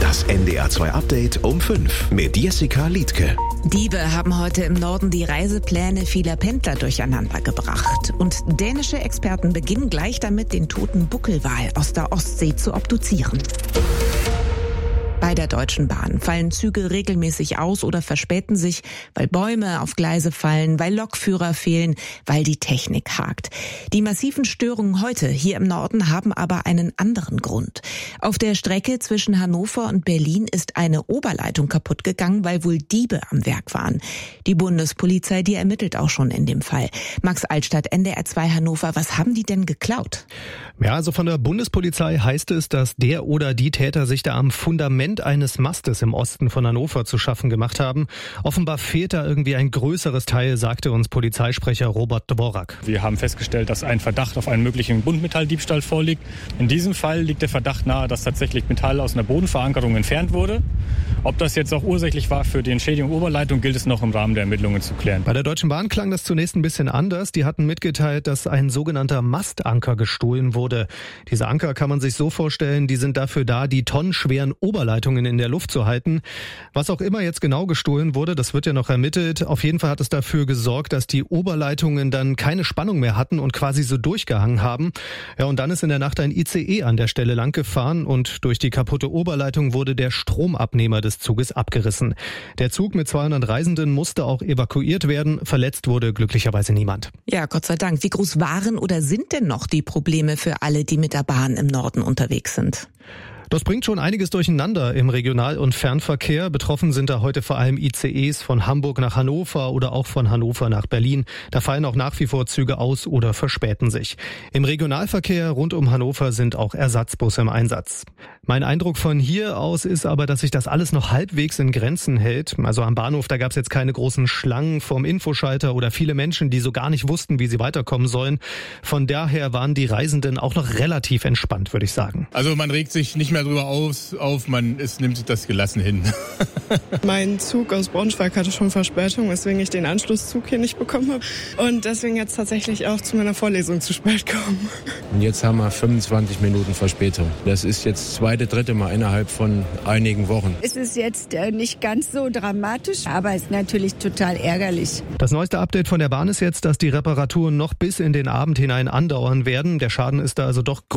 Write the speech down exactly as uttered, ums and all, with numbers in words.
Das N D R zwei Update um fünf mit Jessica Liedtke. Diebe haben heute im Norden die Reisepläne vieler Pendler durcheinander gebracht. Und dänische Experten beginnen gleich damit, den toten Buckelwal aus der Ostsee zu obduzieren. Bei der Deutschen Bahn fallen Züge regelmäßig aus oder verspäten sich, weil Bäume auf Gleise fallen, weil Lokführer fehlen, weil die Technik hakt. Die massiven Störungen heute hier im Norden haben aber einen anderen Grund. Auf der Strecke zwischen Hannover und Berlin ist eine Oberleitung kaputt gegangen, weil wohl Diebe am Werk waren. Die Bundespolizei, die ermittelt auch schon in dem Fall. Max Altstadt, N D R zwei Hannover, was haben die denn geklaut? Ja, also von der Bundespolizei heißt es, dass der oder die Täter sich da am Fundament eines Mastes im Osten von Hannover zu schaffen gemacht haben. Offenbar fehlt da irgendwie ein größeres Teil, sagte uns Polizeisprecher Robert Dvorak. Wir haben festgestellt, dass ein Verdacht auf einen möglichen Buntmetalldiebstahl vorliegt. In diesem Fall liegt der Verdacht nahe, dass tatsächlich Metall aus einer Bodenverankerung entfernt wurde. Ob das jetzt auch ursächlich war für die Entschädigung Oberleitung, gilt es noch im Rahmen der Ermittlungen zu klären. Bei der Deutschen Bahn klang das zunächst ein bisschen anders. Die hatten mitgeteilt, dass ein sogenannter Mastanker gestohlen wurde. Diese Anker kann man sich so vorstellen, die sind dafür da, die tonnenschweren Oberleitungen in der Luft zu halten. Was auch immer jetzt genau gestohlen wurde, das wird ja noch ermittelt. Auf jeden Fall hat es dafür gesorgt, dass die Oberleitungen dann keine Spannung mehr hatten und quasi so durchgehangen haben. Ja, und dann ist in der Nacht ein I C E an der Stelle lang gefahren und durch die kaputte Oberleitung wurde der Stromabnehmer des Zuges abgerissen. Der Zug mit zweihundert Reisenden musste auch evakuiert werden. Verletzt wurde glücklicherweise niemand. Ja, Gott sei Dank. Wie groß waren oder sind denn noch die Probleme für alle, die mit der Bahn im Norden unterwegs sind? Das bringt schon einiges durcheinander im Regional- und Fernverkehr. Betroffen sind da heute vor allem I C Es von Hamburg nach Hannover oder auch von Hannover nach Berlin. Da fallen auch nach wie vor Züge aus oder verspäten sich. Im Regionalverkehr rund um Hannover sind auch Ersatzbusse im Einsatz. Mein Eindruck von hier aus ist aber, dass sich das alles noch halbwegs in Grenzen hält. Also am Bahnhof, da gab es jetzt keine großen Schlangen vorm Infoschalter oder viele Menschen, die so gar nicht wussten, wie sie weiterkommen sollen. Von daher waren die Reisenden auch noch relativ entspannt, würde ich sagen. Also man regt sich nicht mehr drüber auf, auf man es nimmt das gelassen hin. Mein Zug aus Braunschweig hatte schon Verspätung, weswegen ich den Anschlusszug hier nicht bekommen habe und deswegen jetzt tatsächlich auch zu meiner Vorlesung zu spät kommen. Und jetzt haben wir fünfundzwanzig Minuten Verspätung. Das ist jetzt zweite, dritte Mal innerhalb von einigen Wochen. Es ist jetzt äh, nicht ganz so dramatisch, aber es ist natürlich total ärgerlich. Das neueste Update von der Bahn ist jetzt, dass die Reparaturen noch bis in den Abend hinein andauern werden. Der Schaden ist da also doch